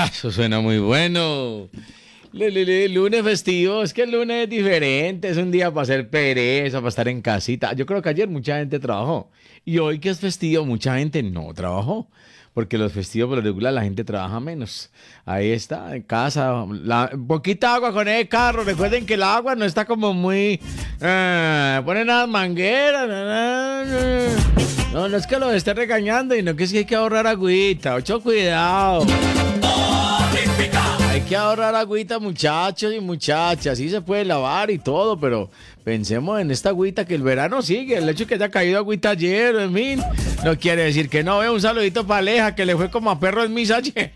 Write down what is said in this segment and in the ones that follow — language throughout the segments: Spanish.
Eso suena muy bueno. Lunes festivo, es que el lunes es diferente, es un día para hacer pereza, para estar en casita. Yo creo que ayer mucha gente trabajó y hoy que es festivo mucha gente no trabajó, porque los festivos por lo regular la gente trabaja menos. Ahí está, en casa, poquita agua con el carro. Recuerden que el agua no está como muy... ponen las mangueras. No, no es que los esté regañando, y no que es que hay que ahorrar agüita. Ocho, cuidado. Hay que ahorrar agüita, muchachos y muchachas. Sí se puede lavar y todo, pero pensemos en esta agüita que el verano sigue. El hecho de que haya caído agüita ayer, en fin, no quiere decir que no. Un saludito para Aleja, que le fue como a perro en misa ayer.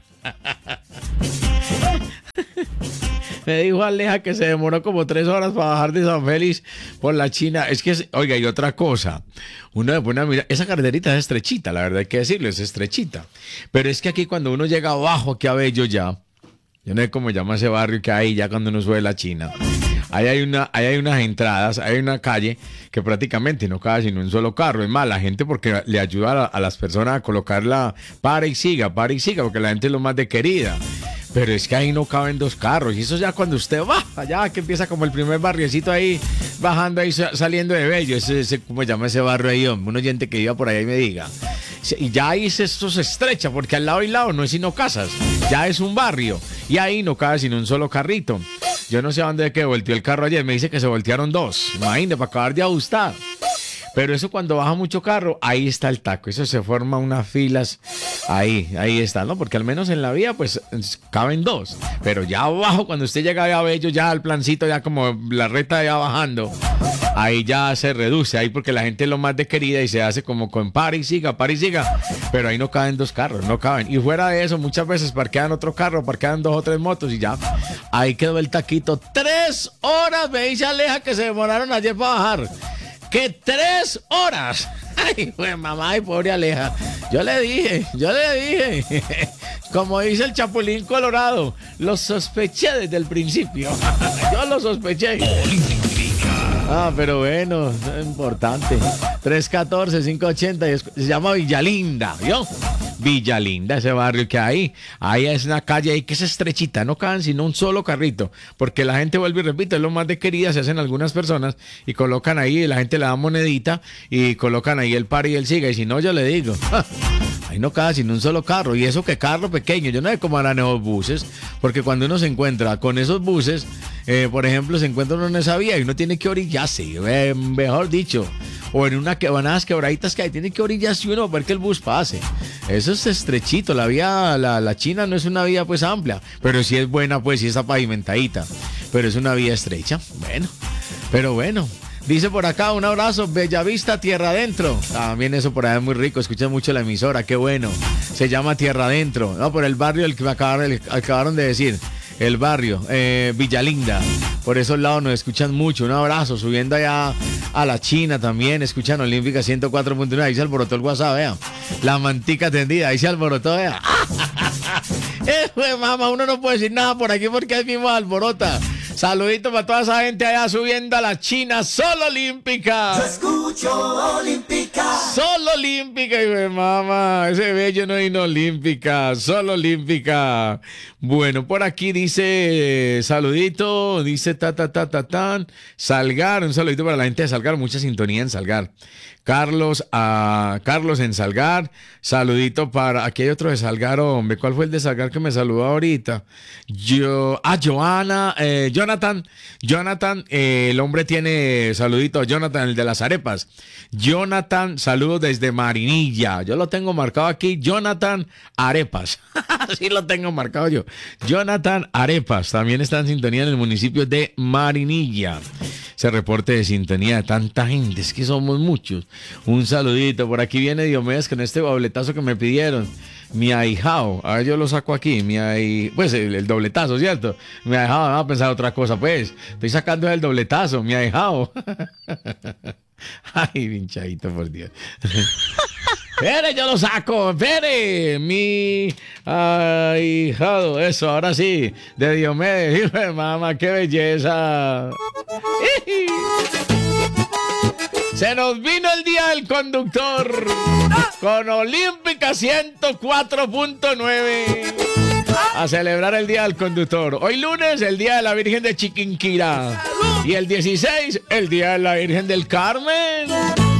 Me dijo Aleja que se demoró como 3 horas para bajar de San Félix por la China. Es que, oiga, y otra cosa. Uno de buena mira, esa carreterita es estrechita, la verdad hay que decirlo, es estrechita. Pero es que aquí cuando uno llega abajo, aquí a Bello ya, yo no sé cómo se llama ese barrio que hay ya cuando uno sube la China. Ahí hay unas entradas, hay una calle que prácticamente no cabe sino un solo carro. Es más, la gente porque le ayuda a las personas a colocarla para y siga, porque la gente es lo más de querida. Pero es que ahí no caben 2 carros. Y eso ya cuando usted baja, ya que empieza como el primer barriecito ahí, bajando ahí, saliendo de Bello. ¿Cómo se llama ese barrio ahí, hombre? Un oyente que iba por allá y me diga. Y ya ahí esto se estrecha, porque al lado y lado no es sino casas. Ya es un barrio. Y ahí no cabe sino un solo carrito. Yo no sé a dónde es que volteó el carro ayer. Me dice que se voltearon 2. Imagínate, para acabar de ajustar. Pero eso cuando baja mucho carro, ahí está el taco. Eso se forma unas filas. Ahí está, ¿no? Porque al menos en la vía, pues, caben 2. Pero ya abajo, cuando usted llega a Bello, ya al plancito, ya como la recta ya bajando, ahí ya se reduce. Ahí porque la gente es lo más de querida y se hace como con para y siga. Pero ahí no caben 2 carros, no caben. Y fuera de eso, muchas veces parquean otro carro, parquean 2 o 3 motos y ya. Ahí quedó el taquito. 3 horas, me dice Aleja, que se demoraron ayer para bajar. ¡Que 3 horas! Ay, pues mamá, ay, pobre Aleja. Yo le dije. Como dice el Chapulín Colorado, lo sospeché desde el principio. Yo lo sospeché. Pero bueno, es importante. 314-580, se llama Villalinda, ¿vio? Villalinda, ese barrio que hay. Ahí es una calle ahí que es estrechita, no caben sino un solo carrito. Porque la gente vuelve y repite, es lo más de querida, se hacen algunas personas y colocan ahí, la gente le da monedita y colocan ahí el par y el siga. Y si no, yo le digo, ahí no cabe sino un solo carro. Y eso que carro pequeño, yo no sé cómo harán esos buses, porque cuando uno se encuentra con esos buses, por ejemplo, se encuentra uno en esa vía y uno tiene que orillarse, mejor dicho, o en unas quebraditas que hay, tiene que orillarse uno para ver que el bus pase. Eso es estrechito, la vía, la China no es una vía pues amplia, pero sí es buena, pues sí está pavimentadita, pero es una vía estrecha. Bueno. Dice por acá, un abrazo, Bellavista, Tierra Adentro. También eso por allá es muy rico, escuchan mucho la emisora, qué bueno. Se llama Tierra Adentro, no, por el barrio el que me acabaron de decir. El barrio, Villalinda. Por esos lados nos escuchan mucho. Un abrazo, subiendo allá a la China también. Escuchan Olímpica 104.9. Ahí se alborotó el WhatsApp, vea. La mantica tendida, ahí se alborotó, vea. Mamá, uno no puede decir nada por aquí porque ahí mismo alborota. Saludito para toda esa gente allá subiendo a la China. Solo Olímpica. Yo escucho Olímpica. Solo Olímpica. Y mamá, ese bello no vino Olímpica. Solo Olímpica. Bueno, por aquí dice saludito. Dice tan. Salgar. Un saludito para la gente de Salgar. Mucha sintonía en Salgar. Carlos en Salgar, saludito para, aquí hay otro de Salgar, hombre, ¿cuál fue el de Salgar que me saludó ahorita? Jonathan, el hombre tiene saludito, Jonathan, el de las arepas. Jonathan, saludos desde Marinilla, yo lo tengo marcado aquí, Jonathan Arepas, así lo tengo marcado yo. Jonathan Arepas, también está en sintonía en el municipio de Marinilla. Ese reporte de sintonía de tanta gente, es que somos muchos. Un saludito, por aquí viene Diomedes con este dobletazo que me pidieron. Mi ahijao, a ver, yo lo saco aquí, pues el dobletazo, ¿cierto? Mi ahijao, vamos a pensar otra cosa, pues. Estoy sacando el dobletazo, mi ahijao. Ay, pinchadito, por Dios. Espere, yo lo saco, espere. Mi ahijado, eso, ahora sí, de Diomedes. Hijo de mamá, qué belleza. Se nos vino el día del conductor con Olímpica 104.9. a celebrar el Día del Conductor. Hoy lunes, el Día de la Virgen de Chiquinquirá. Y el 16, el Día de la Virgen del Carmen.